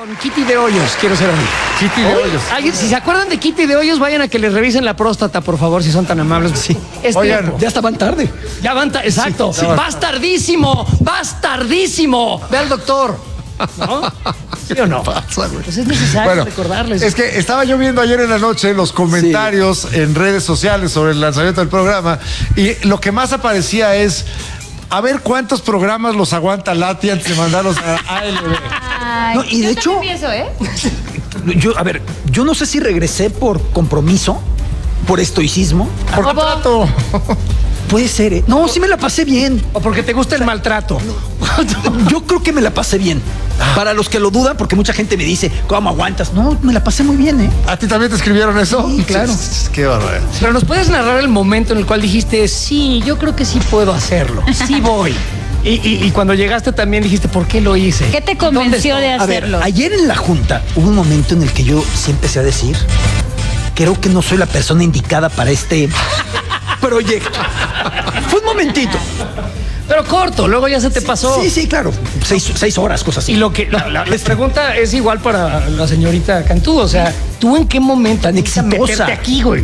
con Kitty de Hoyos, quiero ser amigo. Kitty de Hoyos. Si se acuerdan de Kitty de Hoyos, vayan a que les revisen la próstata, por favor, si son tan amables. Sí. Oigan, Ya estaban tarde. Ya van, exacto. Sí. Bastardísimo. Ve al doctor. ¿No? ¿Sí o no? Pues es necesario recordarles. Es que estaba yo viendo ayer en la noche los comentarios en redes sociales sobre el lanzamiento del programa y lo que más aparecía es a ver cuántos programas los aguanta Lati antes de mandarlos a ALB. Ay, No, y de yo hecho- también pienso, ¿eh? Yo no sé si regresé por compromiso, por estoicismo. Por contrato. Puede ser, ¿eh? No, sí me la pasé bien. O porque te gusta el maltrato. Yo creo que me la pasé bien. Para los que lo dudan, porque mucha gente me dice, ¿cómo aguantas? No, me la pasé muy bien, ¿eh? ¿A ti también te escribieron eso? Sí, claro. Qué barbaridad. Pero ¿nos puedes narrar el momento en el cual dijiste, sí, yo creo que sí puedo hacerlo, sí voy? Y cuando llegaste también dijiste, ¿por qué lo hice? ¿Qué te convenció de A ver, hacerlo? ayer en la junta hubo un momento en el que yo sí empecé a decir, creo que no soy la persona indicada para este proyecto. Fue un momentito. Pero corto, luego ya se te pasó. Sí, claro. 6 horas, cosas así. Y lo que la pregunta es igual para la señorita Cantú. O sea, ¿tú en qué momento Tan empiezas a exitosa. meterte aquí, güey?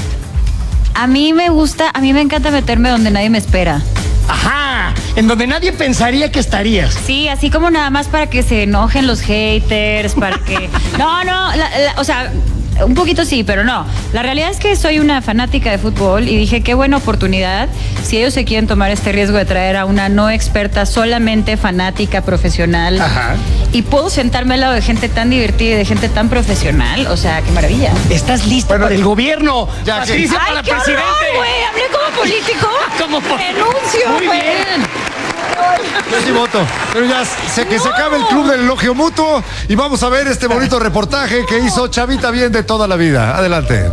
A mí me encanta meterme donde nadie me espera. Ajá, en donde nadie pensaría que estarías. Sí, así como nada más para que se enojen los haters, para que... No, o sea, un poquito sí, pero no. La realidad es que soy una fanática de fútbol y dije, qué buena oportunidad si ellos se quieren tomar este riesgo de traer a una no experta, solamente fanática, profesional. Ajá. Y puedo sentarme al lado de gente tan divertida y de gente tan profesional. O sea, qué maravilla. Estás lista para el gobierno. Ya que- Patricia ¡Ay, para qué horror, presidente. güey! Hablé como político. Renuncio, Muy güey. bien. Yo sí voto. Pero ya que se acabe el club del elogio mutuo y vamos a ver este bonito reportaje que hizo Chavita Bien de toda la vida. Adelante.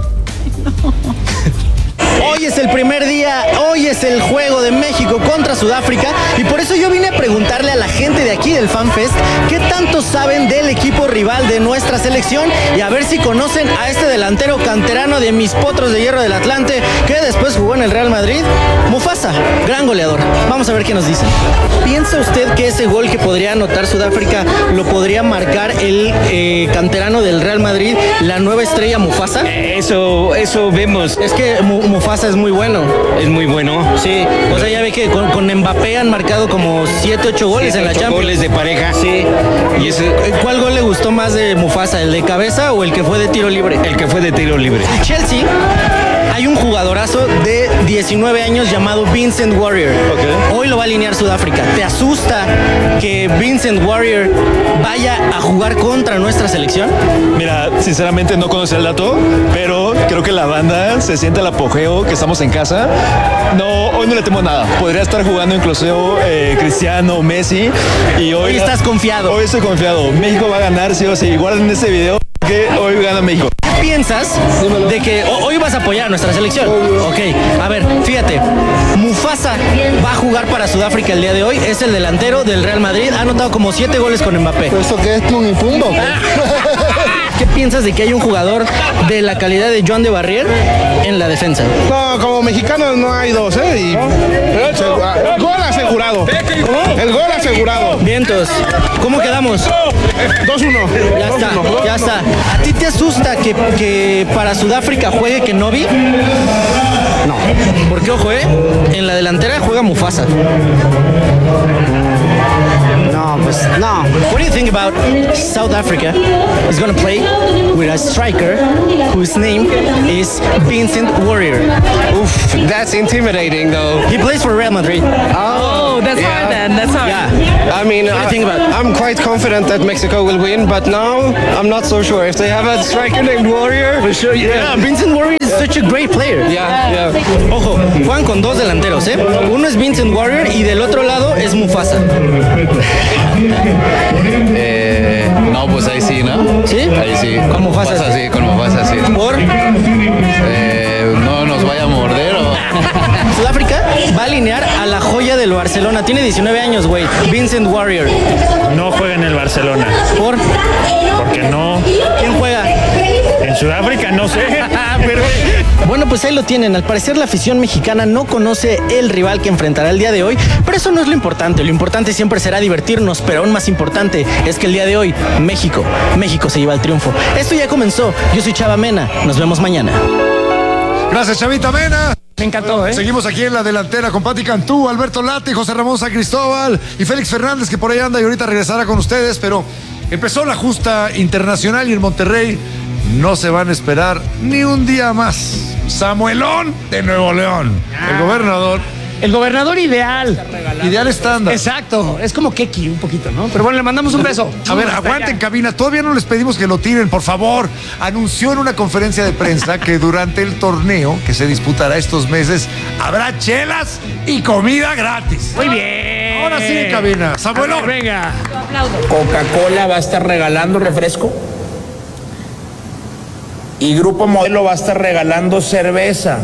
Hoy es el primer día, hoy es el juego de México contra Sudáfrica y por eso yo vine a preguntarle a la gente de aquí del FanFest qué tanto saben del equipo rival de nuestra selección y a ver si conocen a este delantero canterano de mis potros de hierro del Atlante que después jugó en el Real Madrid, Mufasa, gran goleador. Vamos a ver qué nos dicen. ¿Piensa usted que ese gol que podría anotar Sudáfrica lo podría marcar el canterano del Real Madrid, la nueva estrella Mufasa? Eso vemos. Es que Mufasa es muy bueno. Es muy bueno. Sí, o sea, ya ve que con Mbappé han marcado como 7, 8 goles en la 8 Champions. goles de pareja. Sí. Y ese, ¿Cuál gol le gustó más de Mufasa? ¿El de cabeza o el que fue de tiro libre? el que fue de tiro libre. En Chelsea hay un jugadorazo de 19 años llamado Vincent Warrior. Hoy lo va a alinear Sudáfrica. ¿Te asusta que Vincent Warrior vaya a jugar contra nuestra selección? Mira, sinceramente no conocí el dato, pero creo que la banda se siente el apogeo, que estamos en casa. No, hoy no le temo nada. Podría estar jugando incluso Cristiano, Messi. Y hoy Estás confiado. Hoy estoy confiado. México va a ganar, sí o sí. Guarden este video que hoy gana México. ¿Qué piensas de que hoy vas a apoyar a nuestra selección? Ok, a ver, fíjate, Mufasa va a jugar para Sudáfrica el día de hoy, es el delantero del Real Madrid, ha anotado como 7 goles con Mbappé. ¿Esto qué es plunifundo? ¿Qué piensas de que hay un jugador de la calidad de Joan de Barrier en la defensa? No, como mexicanos no hay dos, ¿eh? El gol asegurado. El gol asegurado. Vientos, ¿cómo quedamos? 2-1. Ya está. ¿A ti te asusta que para Sudáfrica juegue Kenobi? No. Porque ojo, en la delantera juega Mufasa. No, pues no. What do you think about South Africa is going to play with a striker whose name is Vincent Warrior? Oof, that's intimidating though. He plays for Real Madrid. Oh, that's hard then. That's hard. Yeah. I mean, What do you think about it? I'm quite confident that Mexico will win, but now I'm not so sure. If they have a striker named Warrior, for sure, Yeah, Vincent Warrior is such a great player. yeah. Ojo, juegan con 2 delanteros, ¿eh? Uno es Vincent Warrior y del otro lado es Mufasa. No, pues ahí sí, ¿no? ¿Sí? Ahí sí. Con Mufasa. Sí, con Mufasa, sí. Por No nos vaya a morder o... Sudáfrica va a alinear a la joya del Barcelona. Tiene 19 años, güey. Vincent Warrior. No juega en el Barcelona. ¿Por? Porque no. ¿Quién juega? En Sudáfrica no sé. Bueno, pues ahí lo tienen. Al parecer la afición mexicana no conoce el rival que enfrentará el día de hoy, pero eso no es lo importante. Lo importante siempre será divertirnos, pero aún más importante es que el día de hoy México se lleva el triunfo. Esto ya comenzó. Yo soy Chava Mena. Nos vemos mañana. Gracias, Chavita Mena. Me encantó, ¿eh? Seguimos aquí en la delantera con Pati Cantú, Alberto Lati, José Ramón San Cristóbal y Félix Fernández, que por ahí anda y ahorita regresará con ustedes, pero empezó la justa internacional y en Monterrey no se van a esperar ni un día más. Samuelón de Nuevo León, el gobernador. El gobernador ideal. Ideal estándar. Exacto. Es como Keki un poquito, ¿no? Pero bueno, le mandamos un beso. A ver, aguanten cabina. Todavía no les pedimos que lo tiren, por favor. Anunció en una conferencia de prensa que durante el torneo que se disputará estos meses habrá chelas y comida gratis. Muy bien. Ahora sí en cabina. Samuelón. Venga. Coca-Cola va a estar regalando refresco y Grupo Modelo va a estar regalando cerveza.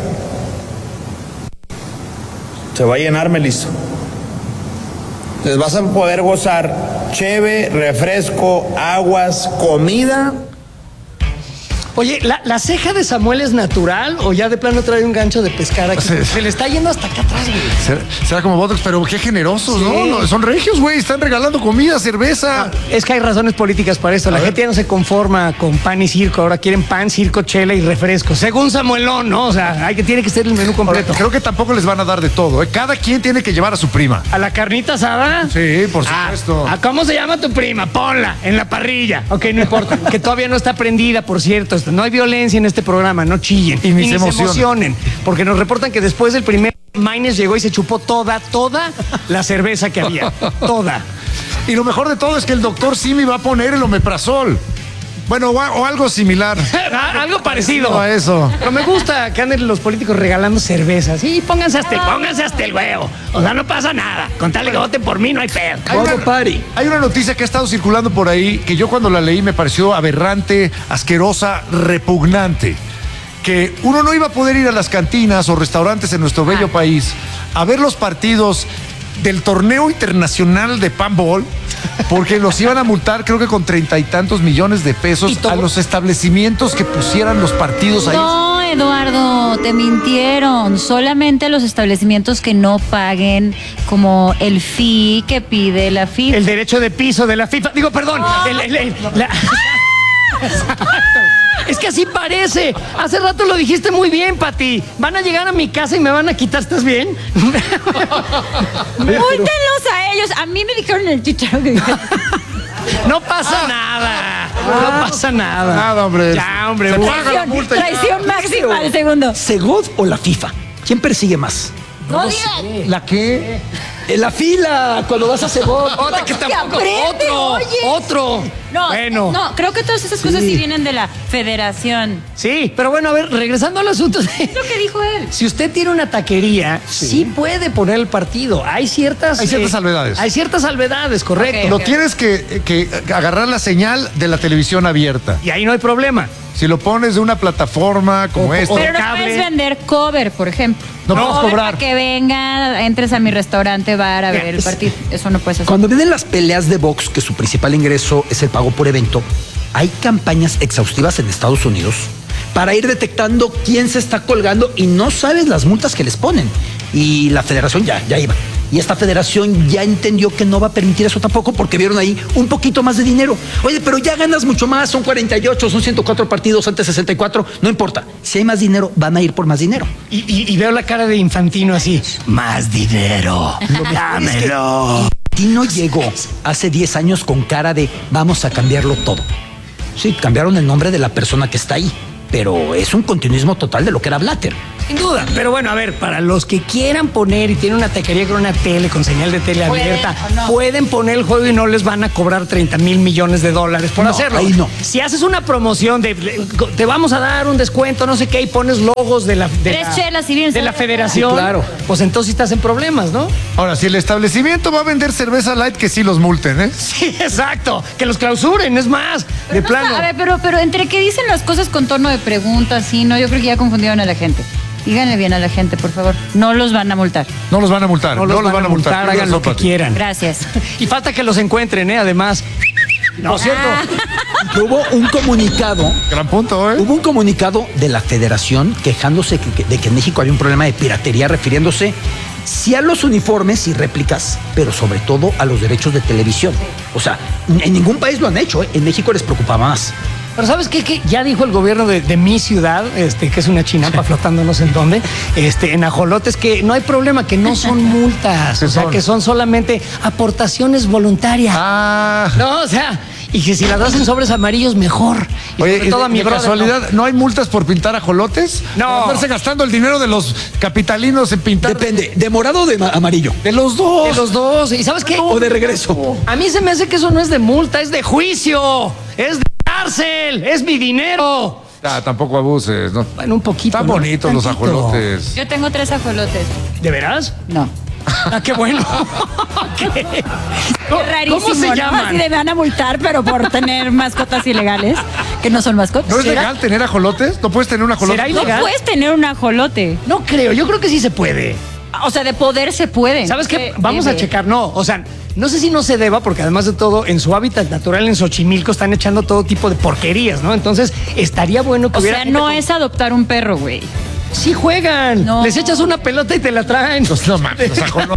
Se va a llenar, Melissa. Les vas a poder gozar cheve, refresco, aguas, comida. Oye, ¿la ceja de Samuel es natural o ya de plano trae un gancho de pescar aquí? Se le está yendo hasta acá atrás, güey. Será como Botox, pero qué generosos, Sí. ¿no? No, son regios, güey. Están regalando comida, cerveza. Es que hay razones políticas para esto. La gente ya no se conforma con pan y circo. Ahora quieren pan, circo, chela y refresco. Según Samuelón, ¿no? O sea, tiene que ser el menú completo. Ahora, creo que tampoco les van a dar de todo, ¿eh? Cada quien tiene que llevar a su prima. ¿A la carnita asada? Sí, por supuesto. ¿Cómo se llama tu prima? Ponla en la parrilla. Ok, no importa. Que todavía no está prendida, por cierto. No hay violencia en este programa, no chillen. Y ni se emocionen. Porque nos reportan que después del primer Maines llegó y se chupó toda la cerveza que había. Toda. Y lo mejor de todo es que el doctor Simi va a poner el omeprazol. Bueno, o algo similar. Algo parecido a eso. Pero me gusta que anden los políticos regalando cervezas. Sí, pónganse hasta el huevo. O sea, no pasa nada. Con tal de que voten por mí, no hay pedo. Hay una noticia que ha estado circulando por ahí que yo cuando la leí me pareció aberrante, asquerosa, repugnante. Que uno no iba a poder ir a las cantinas o restaurantes en nuestro bello país a ver los partidos del torneo internacional de Panball, porque los iban a multar creo que con 30 y tantos millones de pesos a los establecimientos que pusieran los partidos ahí. No, Eduardo, te mintieron. Solamente los establecimientos que no paguen como el fee que pide la FIFA. El derecho de piso de la FIFA. Digo, perdón. Es que así parece. Hace rato lo dijiste muy bien, Pati. Van a llegar a mi casa y me van a quitar. ¿Estás bien? Múltenlos a ellos. A mí me dijeron en el chicharo que no pasa nada. No pasa nada. Nada, hombre. Ya, hombre. Se paga la multa. Traición máxima al segundo. ¿Segod o la FIFA? ¿Quién persigue más? No digas. ¿La qué? En la fila, cuando vas a Segod. Otra que tampoco. aprende, oye. Otro. No, Bueno. no, creo que todas esas cosas sí vienen de la federación. Sí, pero bueno, a ver, regresando al asunto de... Es lo que dijo él. Si usted tiene una taquería, sí puede poner el partido. Hay ciertas salvedades. Hay ciertas salvedades, correcto. Ok. Lo tienes que agarrar la señal de la televisión abierta. Y ahí no hay problema. Si lo pones de una plataforma como esta. Pero no cable. puedes vender cover, por ejemplo. No puedes Cover cobrar. para que venga, entres a mi restaurante, bar a ver el partido. Eso no puedes hacer. Cuando vienen las peleas de box, que su principal ingreso es el pago por evento, hay campañas exhaustivas en Estados Unidos para ir detectando quién se está colgando y no sabes las multas que les ponen. Y la federación ya iba. Y esta federación ya entendió que no va a permitir eso tampoco porque vieron ahí un poquito más de dinero. Oye, pero ya ganas mucho más, son 48, son 104 partidos, antes 64, no importa. Si hay más dinero, van a ir por más dinero. Y veo la cara de Infantino así. Más dinero. Dámelo. Tino llegó hace 10 años con cara de vamos a cambiarlo todo. Sí, cambiaron el nombre de la persona que está ahí, pero es un continuismo total de lo que era Blatter. Sin duda. Pero bueno, a ver, para los que quieran poner y tienen una taquería con una tele, con señal de tele abierta, pueden poner el juego y no les van a cobrar 30 mil millones de dólares por No, hacerlo. ahí no. Si haces una promoción de te vamos a dar un descuento, no sé qué, y pones logos de la Chelas y vienes de a la ver. federación, Sí, claro. pues entonces estás en problemas, ¿no? Ahora, si el establecimiento va a vender cerveza light, que sí los multen, ¿eh? Sí, exacto. Que los clausuren, es más, de No, plano. a ver, pero entre que dicen las cosas con tono de pregunta, sí, no, yo creo que ya confundieron a la gente. Díganle bien a la gente, por favor. No los van a multar. No los van a multar. No los van a multar, hagan lo que quieran. Gracias. Y falta que los encuentren, ¿eh? Además. Por cierto, Que hubo un comunicado. Gran punto, ¿eh? Hubo un comunicado de la Federación quejándose de que en México había un problema de piratería, refiriéndose sí a los uniformes y réplicas, pero sobre todo a los derechos de televisión. O sea, en ningún país lo han hecho, ¿eh? En México les preocupaba más. Pero ¿sabes qué? Que ya dijo el gobierno de mi ciudad, que es una chinampa flotando no sé en dónde, en ajolotes, que no hay problema, que no son multas, o sea, que son solamente aportaciones voluntarias. Ah. No, o sea, y que si las das en sobres amarillos, mejor. Y Oye, sobre todo a mi de brother, casualidad, ¿no hay multas por pintar ajolotes? No. Por estarse gastando el dinero de los capitalinos en pintar. Depende, ¿de morado o de amarillo? De los dos. De los dos. ¿Y sabes qué? O de regreso. A mí se me hace que eso no es de multa, es de juicio, es de cárcel, es mi dinero. Ah, tampoco abuses, ¿no? Bueno, un poquito. Están ¿no? bonitos los Tantito. ajolotes. Yo tengo 3 ajolotes. ¿De veras? No. Ah, qué bueno. ¿Qué? Rarísimo, ¿Cómo se ¿no? llaman? Así de me van a multar, pero por tener mascotas ilegales, que no son mascotas. ¿No es legal tener ajolotes? ¿No puedes tener un ajolote? ¿Será No ilegal? puedes tener un ajolote. No creo, yo creo que sí se puede. O sea, de poder se puede. ¿Sabes qué? Vamos a checar, no, o sea, no sé si no se deba, porque además de todo, en su hábitat natural, en Xochimilco, están echando todo tipo de porquerías, ¿no? Entonces, estaría bueno que O hubiera sea, gente no con- es adoptar un perro, güey. Sí juegan. No. Les echas una pelota y te la traen. Pues no mames, los ajolotes.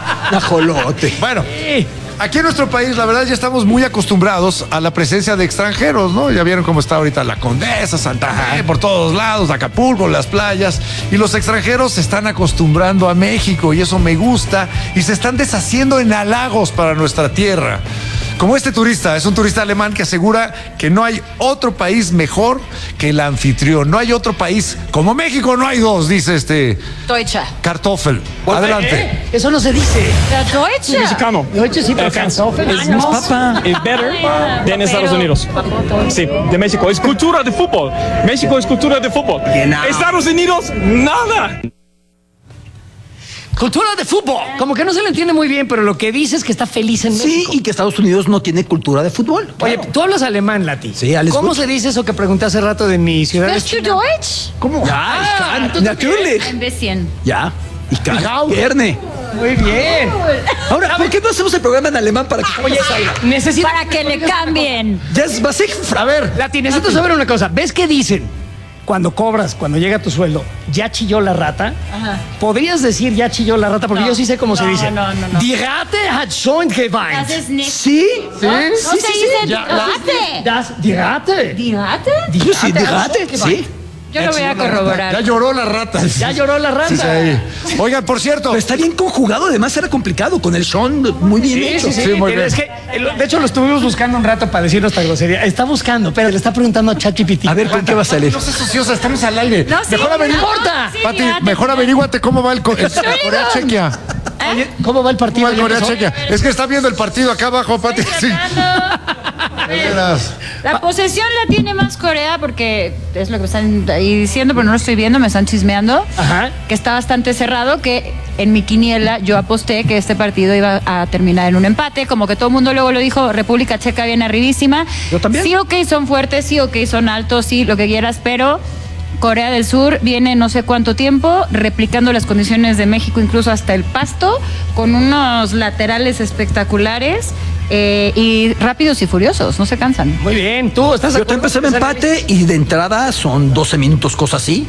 Ajolote. Bueno, Sí. aquí en nuestro país, la verdad, ya estamos muy acostumbrados a la presencia de extranjeros, ¿no? Ya vieron cómo está ahorita la Condesa, Santa Fe, por todos lados, Acapulco, las playas. Y los extranjeros se están acostumbrando a México y eso me gusta. Y se están deshaciendo en halagos para nuestra tierra. Como este turista, es un turista alemán que asegura que no hay otro país mejor que el anfitrión. No hay otro país como México, no hay dos, dice Deutsche. Kartoffel. Adelante. Eso no se dice. La Deutsche. Mexicano. Deutsche sí, pero Kartoffel. Es más es better than Estados Unidos. Sí, de México. Es cultura de fútbol. México es cultura de fútbol. Estados Unidos, nada. Cultura de fútbol. Como que no se le entiende muy bien, pero lo que dice es que está feliz en Sí, México. y que Estados Unidos no tiene cultura de fútbol. Oye, Claro. tú hablas alemán, Lati. Sí, alles ¿Cómo gut. se dice eso que pregunté hace rato de mi ciudad? ¿Sprichst du Deutsch? ¿Cómo? Ja, natürlich. Ein bisschen. Ya. Y Jau. Gerne. Muy bien. Ahora, ¿por qué no hacemos el programa en alemán para que Oye, necesito... Para que le cambien. Ya es basic. A ver, Lati, necesito saber una cosa. ¿Ves qué dicen? Cuando cobras, cuando llega tu sueldo, ¿ya chilló la rata? Ajá. ¿Podrías decir ya chilló la rata? Porque No. yo sí sé cómo se No, dice. no, no, no. Die Ratte hat schon geweint. Das ist nicht. Sí. ¿Sí? No se dice Ya, Rate. Die Ratte. ¿Die Rate? Yo sí, de gate. Sí. Yo lo voy a Ya corroborar. lloró la rata. Ya lloró la rata. Sí, sí. Oigan, por cierto. Pero está bien conjugado, además era complicado. Con el Sean, muy bien Sí, hecho. sí, sí. Sí, muy Es bien. que, de hecho, lo estuvimos buscando un rato para decir nuestra grosería. Está buscando, pero le está preguntando a ChatGPT. A ver, ¿con qué va a salir? No seas ociosa, estamos al aire. No, sí, mejor no, averigua. sí, Pati, fíjate. mejor averíguate cómo va el Corea-Chequia. Oye, ¿cómo va el partido? ¿Cómo va el Corea-Chequia? Es que está viendo el partido acá abajo, Pati. Sí. De veras. La posesión la tiene más Corea porque es lo que me están ahí diciendo, pero no lo estoy viendo, me están chismeando. Ajá. Que está bastante cerrado, que en mi quiniela yo aposté que este partido iba a terminar en un empate, como que todo el mundo luego lo dijo, República Checa viene arribísima. Yo también. Sí, ok, son fuertes, sí, ok, son altos, sí, lo que quieras, pero Corea del Sur viene no sé cuánto tiempo replicando las condiciones de México, incluso hasta el pasto, con unos laterales espectaculares y rápidos y furiosos, no se cansan. Muy bien, tú estás de Yo te acuerdo empecé en con esa empate y de entrada son 12 minutos, cosas así.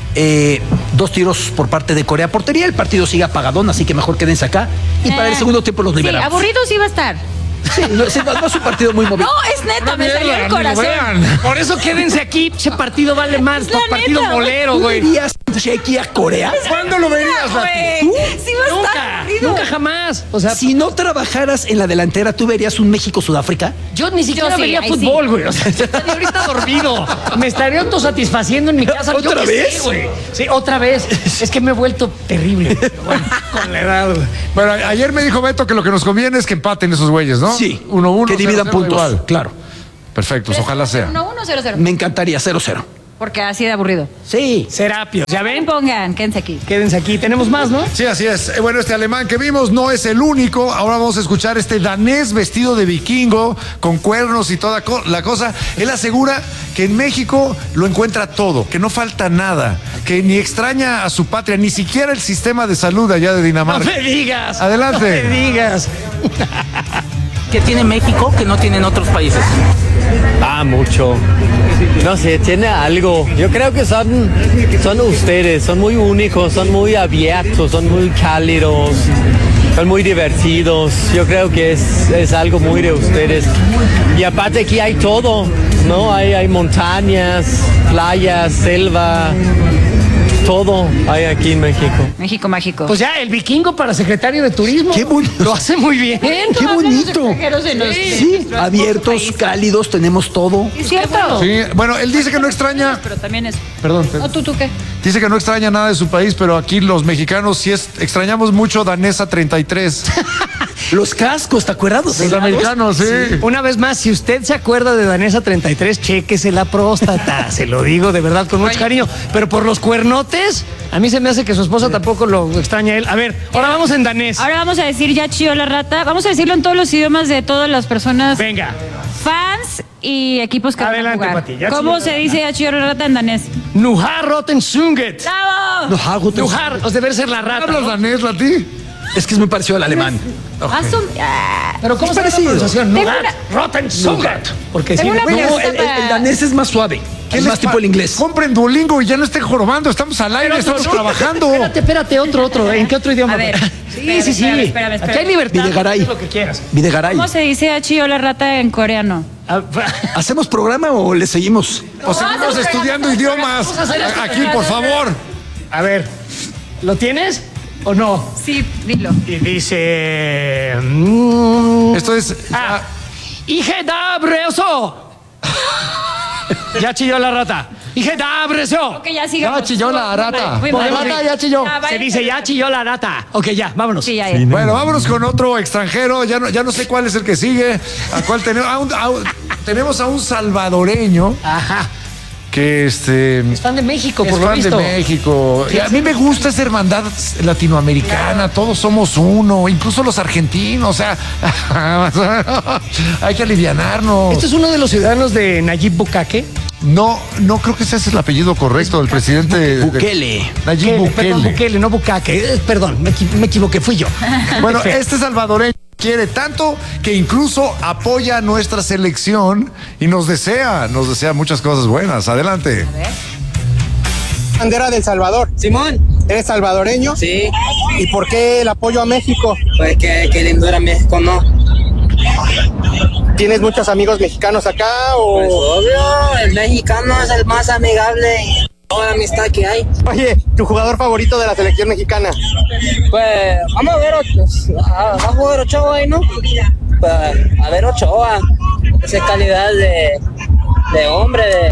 2 tiros por parte de Corea a portería. El partido sigue apagadón, así que mejor quédense acá. Y para el segundo tiempo los Sí, liberamos. aburrido sí va a estar. Sí, no es un partido muy movido. No, es neta, me salió el corazón. Por eso quédense aquí, ese partido vale más, Es la partido neta, bolero, ¿Tú güey. verías Chequia-Corea? ¿Cuándo lo verías, Lati? Sí va a estar Nunca, aburrido. nunca jamás. O sea, Si no trabajaras en la delantera, ¿tú verías un México-Sudáfrica? yo ni siquiera Yo sí, vería ahí fútbol, sí. güey. O sea, yo estaría ahorita dormido. Me estaría autosatisfaciendo en mi casa. Yo ¿Otra qué vez? sé, güey. Sí, otra vez. Es que me he vuelto terrible. Pero bueno, con la edad, güey. Bueno, ayer me dijo Beto que lo que nos conviene es que empaten esos güeyes, ¿no? Sí. 1-1. Que dividan 0-0 puntos. igual. Claro. Perfecto, pues ojalá sea. 1-1-0-0. Me encantaría 0-0. Porque así de aburrido. Sí. Serapios. ¿Ya ven? Pongan, quédense aquí. Quédense aquí. Tenemos más, ¿no? Sí, así es. Bueno, este alemán que vimos no es el único. Ahora vamos a escuchar este danés vestido de vikingo, con cuernos y toda la cosa. Él asegura que en México lo encuentra todo, que no falta nada, que ni extraña a su patria, ni siquiera el sistema de salud allá de No Dinamarca. me digas. Adelante. No me digas. que tiene México que no tienen otros países? Mucho. No sé, tiene algo. Yo creo que son ustedes, son muy únicos, son muy abiertos, son muy cálidos, son muy divertidos. Yo creo que es algo muy de ustedes. Y aparte aquí hay todo, ¿no? Hay montañas, playas, selva. Todo hay aquí en México. México mágico. Pues ya, el vikingo para secretario de turismo. Qué bonito. Lo hace muy bien. Qué bonito. Sí, abiertos, cálidos, tenemos todo. ¿Es cierto? Sí, bueno, él dice que no extraña. Pero también es. Perdón. ¿O tú qué? Dice que no extraña nada de su país, pero aquí los mexicanos sí extrañamos mucho Danesa 33. Los cascos, ¿te acuerdas? Los americanos, sí. Una vez más, si usted se acuerda de Danesa 33, chéquese la próstata. Se lo digo de verdad con mucho cariño. Pero por los cuernotes, a mí se me hace que su esposa tampoco lo extraña a él. A ver, ahora vamos en danés. Ahora vamos a decir ya chilló la rata. Vamos a decirlo en todos los idiomas de todas las personas. Venga. Fans y equipos que Adelante, van a jugar. Pati, ya ¿Cómo chilló se dice ya chilló la rata en danés? Nuhar roten sunget. ¡Bravo! Nuhar, os debe ser la rata. ¿Hablas ¿no? danés, Lati? Es que es muy parecido al alemán. Pero ¿cómo Es se llama la parecido. pronunciación? Tengo Nuhar roten sunget. Porque si Tengo una No, pregunta el danés es más suave. Es más tipo el inglés. Compren Duolingo y ya no estén jorobando. Estamos al aire, estamos trabajando. Espérate, otro. ¿En qué otro idioma? A ver. Sí. Espérame. Aquí hay libertad. Videgaray. Haz lo que quieras. Videgaray. ¿Cómo se dice ya chilló la rata en coreano? ¿Hacemos programa o le seguimos? O seguimos estudiando idiomas. Aquí, por favor. A ver, ¿lo tienes o no? Sí, dilo. Y dice... Esto es... ¡Hije da breso! Ya chilló la rata. ¡Hije da breso! Ok, ya sigamos. Ya chilló la rata. Muy Por mal. la rata ya chilló. Se dice ya chilló la rata. Ok, ya, vámonos. Sí, ya. Bueno, vámonos con otro extranjero. Ya no sé cuál es el que sigue. ¿A cuál tenemos? Tenemos a un salvadoreño Ajá. que Es fan de México, es por lo fan visto. de México. Y a mí me gusta esa hermandad latinoamericana. Todos somos uno, incluso los argentinos. O sea, hay que alivianarnos. ¿Esto es uno de los ciudadanos de Nayib Bukake? No creo que ese es el apellido correcto del presidente. Bukele. Nayib Perdón, Bukele. Bukele, no Bukake. Perdón, me equivoqué, fui yo. Bueno, este salvadoreño quiere tanto que incluso apoya a nuestra selección y nos desea muchas cosas buenas. Adelante. Bandera del Salvador. Simón. ¿Eres salvadoreño? Sí. ¿Y por qué el apoyo a México? Pues que lindo era México, ¿no? ¿Tienes muchos amigos mexicanos acá o...? Pues obvio, el mexicano es el más amigable y toda la amistad que hay. Oye, ¿tu jugador favorito de la selección mexicana? Pues vamos a ver, va a jugar Ochoa ahí, ¿no? Pues a ver Ochoa, esa calidad de hombre,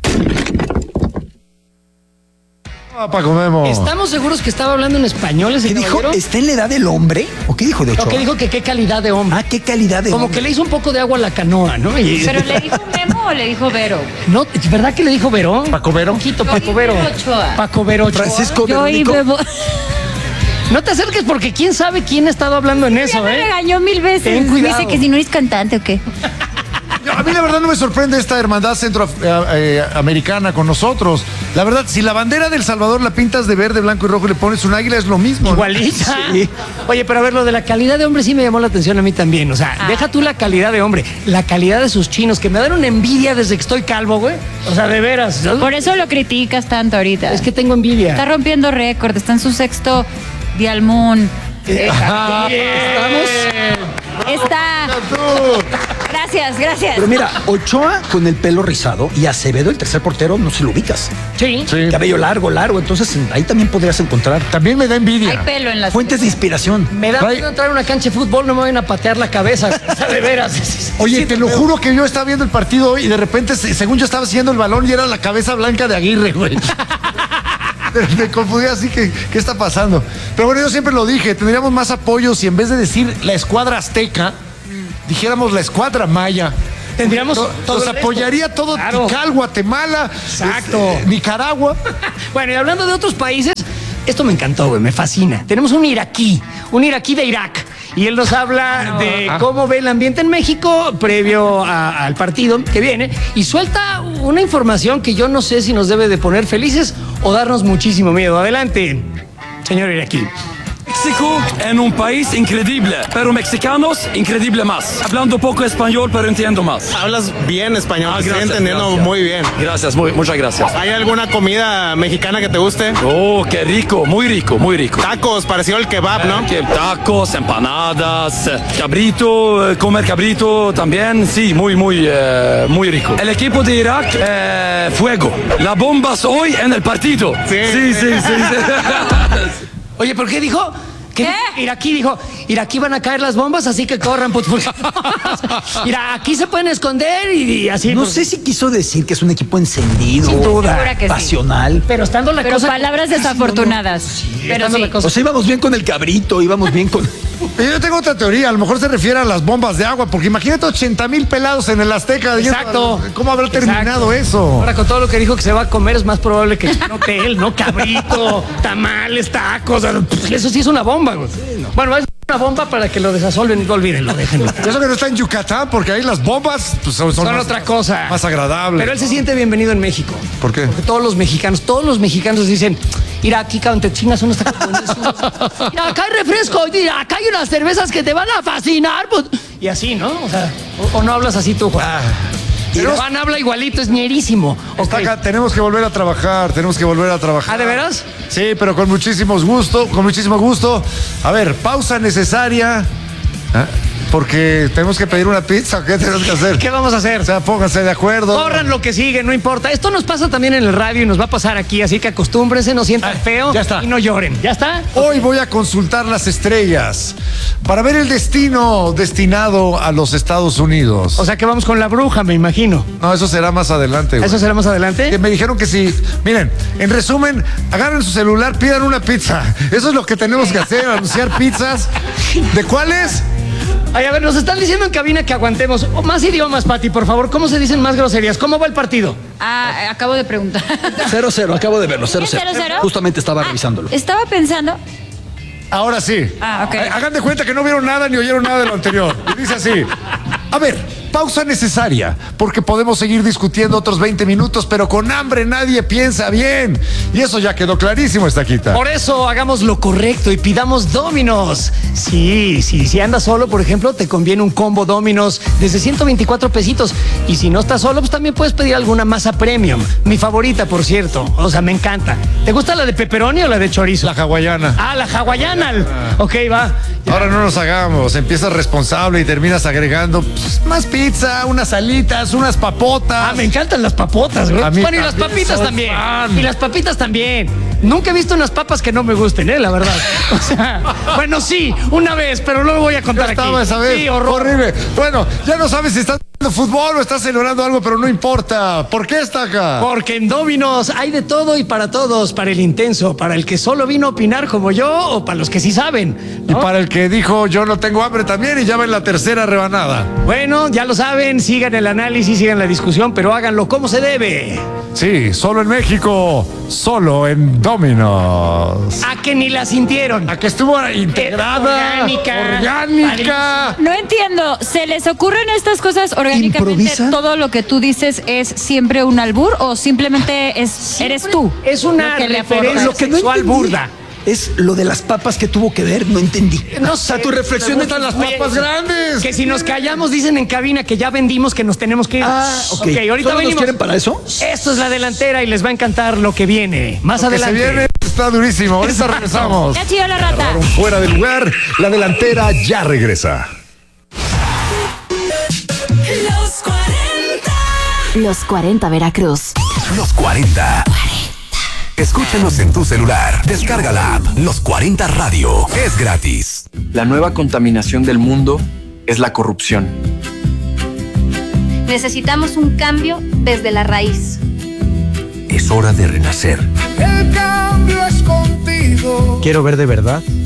Paco Memo. ¿Estamos seguros que estaba hablando en español ese ¿Qué dijo? caballero? ¿Está en la edad del hombre? ¿O qué dijo de Ochoa? No, que dijo que qué calidad de hombre. Ah, qué calidad de Como hombre. que le hizo un poco de agua a la canoa, ¿no? ¿Pero le dijo Memo o le dijo Vero? No, ¿es verdad que le dijo Vero? Paco Vero. Poquito, Yo Paco y Vero. Vero Ochoa. Paco Vero Ochoa. Francisco Yo y Verónico. Bebo. No te acerques porque quién sabe quién ha estado hablando en Ya eso, me ¿eh? regañó 1000 veces. Ten cuidado. Dice que si no eres cantante o qué. A mí la verdad no me sorprende esta hermandad centroamericana con nosotros. La verdad, si la bandera del Salvador la pintas de verde, blanco y rojo y le pones un águila, es lo mismo. ¿no? Igualita. Sí. Oye, pero a ver, lo de la calidad de hombre sí me llamó la atención a mí también. O sea, deja tú la calidad de hombre, la calidad de sus chinos, que me dan una envidia desde que estoy calvo, güey. O sea, de veras. Por eso lo criticas tanto ahorita. Es que tengo envidia. Está rompiendo récord, está en su sexto Dialmón. Estamos. Está. Gracias. Pero mira, Ochoa con el pelo rizado y Acevedo, el tercer portero, no se lo ubicas. Sí. Cabello largo, entonces ahí también podrías encontrar. También me da Hay envidia. pelo en las Fuentes de inspiración. Me da miedo entrar a una cancha de fútbol, no me vayan a patear la cabeza. O sea, de veras. Oye, Sí, te lo juro que yo estaba viendo el partido hoy y de repente, según yo estaba siguiendo el balón y era la cabeza blanca de Aguirre, güey. Me confundí así que, ¿qué está pasando? Pero bueno, yo siempre lo dije, tendríamos más apoyo si en vez de decir la escuadra azteca, dijéramos la escuadra maya. Tendríamos todo nos el apoyaría resto. todo Claro. Tikal, Guatemala, Exacto. Nicaragua. Bueno, y hablando de otros países, esto me encantó, güey, me fascina. Tenemos un iraquí de Irak. Y él nos habla de cómo ve el ambiente en México previo al partido que viene. Y suelta una información que yo no sé si nos debe de poner felices o darnos muchísimo miedo. Adelante, señor iraquí. México en un país increíble, pero mexicanos increíble más. Hablando poco español, pero entiendo más. Hablas bien español, te estoy gracias, entendiendo gracias. muy bien. Gracias, muchas gracias. ¿Hay alguna comida mexicana que te guste? Oh, qué rico, muy rico, muy rico. Tacos, parecido al kebab, ¿no? Tacos, empanadas, cabrito, comer cabrito también, sí, muy rico. El equipo de Irak, fuego. Las bombas hoy en el partido. Sí. Oye, ¿por qué dijo? ¿Qué? Iraquí van a caer las bombas, así que corran, Mira, aquí se pueden esconder y así. No sé si quiso decir que es un equipo encendido, sin duda, pasional. Sí. Pero estando la cosa. Palabras desafortunadas. Sí, pero sí. O sea, íbamos bien con el cabrito, íbamos bien con. Yo tengo otra teoría, a lo mejor se refiere a las bombas de agua, porque imagínate 80,000 pelados en el Azteca. Exacto. ¿Cómo habrá terminado eso? Ahora, con todo lo que dijo que se va a comer, es más probable que un hotel, ¿no? Cabrito, tamales, tacos. Eso sí es una bomba, güey. Sí, no. Bueno, es una bomba para que lo desasolven y no olvídenlo, déjenlo. Eso que no está en Yucatán, porque ahí las bombas pues, son más, otra cosa. Más agradables. Pero él se siente bienvenido en México. ¿Por qué? Porque todos los mexicanos dicen, mira, aquí cuando te chingas unos tacos buenísimos. Mira, acá hay refresco, mira, acá hay unas cervezas que te van a fascinar. Pues. Y así, ¿no? O sea, o no hablas así tú, Juan. Pero Juan habla igualito, es ñerísimo. Okay. Tenemos que volver a trabajar, ¿Ah, de veras? Sí, pero con muchísimo gusto. A ver, pausa necesaria. Porque tenemos que pedir una pizza. ¿Qué tenemos que hacer? ¿Qué vamos a hacer? O sea, pónganse de acuerdo. Corran lo que sigue, no importa. Esto nos pasa también en el radio y nos va a pasar aquí, así que acostúmbrense, no sientan feo ya está. Y no lloren. ¿Ya está? Hoy voy a consultar las estrellas para ver el destino destinado a los Estados Unidos. O sea que vamos con la bruja, me imagino. No, eso será más adelante, güey. ¿Eso será más adelante? Que me dijeron que sí. Miren, en resumen, agarren su celular, pidan una pizza. Eso es lo que tenemos que hacer, anunciar pizzas. ¿De cuáles? Ay, a ver, nos están diciendo en cabina que aguantemos. Más idiomas, Pati, por favor. ¿Cómo se dicen más groserías? ¿Cómo va el partido? Acabo de preguntar. 0-0, acabo de verlo, 0-0. 0-0. Justamente estaba revisándolo. Estaba pensando. Ahora sí. Ok. Hagan de cuenta que no vieron nada ni oyeron nada de lo anterior. Y dice así. A ver, pausa necesaria, porque podemos seguir discutiendo otros 20 minutos, pero con hambre nadie piensa bien. Y eso ya quedó clarísimo, Estaquita. Por eso hagamos lo correcto y pidamos Domino's. Sí, si andas solo, por ejemplo, te conviene un combo Domino's desde 124 pesitos. Y si no estás solo, pues también puedes pedir alguna masa premium. Mi favorita, por cierto. O sea, me encanta. ¿Te gusta la de pepperoni o la de chorizo? La hawaiana. La hawaiana. Ok, va. Ya. Ahora no nos hagamos. Empiezas responsable y terminas agregando más pizza, unas alitas, unas papotas. Me encantan las papotas, güey. Bueno, y las papitas también. Fan. Y las papitas también. Nunca he visto unas papas que no me gusten, la verdad. O sea, bueno, sí, una vez, pero no lo voy a contar aquí. Esa vez. Sí, horrible. Bueno, ya no sabes si estás jugando fútbol o estás celebrando algo, pero no importa. ¿Por qué está acá? Porque en Domino's hay de todo y para todos. Para el intenso, para el que solo vino a opinar como yo o para los que sí saben, ¿no? Y para el que dijo yo no tengo hambre también y ya va en la tercera rebanada. Bueno, ya lo saben, sigan el análisis, sigan la discusión, pero háganlo como se debe. Sí, solo en México, solo en Domino's. A que ni la sintieron. A que estuvo integrada. Orgánica. No entiendo, ¿se les ocurren estas cosas orgánicamente? ¿Improvisa? ¿Todo lo que tú dices es siempre un albur o simplemente eres tú? Es una referencia sexual burda. Es lo de las papas que tuvo que ver, no entendí. No o sea, tu reflexión están las papas grandes. Que si nos callamos, dicen en cabina que ya vendimos, que nos tenemos que ir. Ok. Ahorita venimos. ¿Nos quieren para eso? Esto es la delantera y les va a encantar lo que viene. Más adelante. Se viene, está durísimo. Ahorita regresamos. Ya chido la rata. Fuera del lugar, la delantera ya regresa. Los 40 Veracruz. Los 40. Escúchanos en tu celular. Descarga la app Los 40 Radio. Es gratis. La nueva contaminación del mundo es la corrupción. Necesitamos un cambio desde la raíz. Es hora de renacer. El cambio es contigo. Quiero ver de verdad